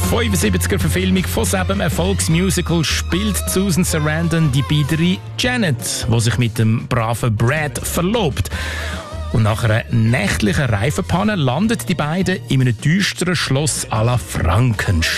75er-Verfilmung von selben Erfolgsmusical spielt Susan Sarandon die biedere Janet, die sich mit dem braven Brad verlobt. Und nach einer nächtlichen Reifenpanne landet die beiden in einem düsteren Schloss à la Frankenstein.